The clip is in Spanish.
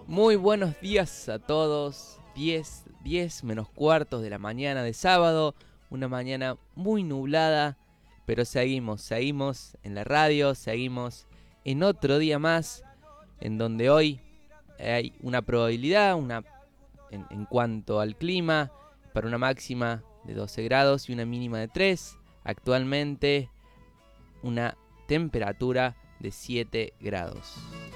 Muy buenos días a todos. 10 menos cuartos de la mañana de sábado. Una mañana muy nublada. Pero seguimos en la radio. Seguimos en otro día más. En donde hoy hay una probabilidad en cuanto al clima. Para una máxima de 12 grados y una mínima de 3. Actualmente una temperatura de 7 grados.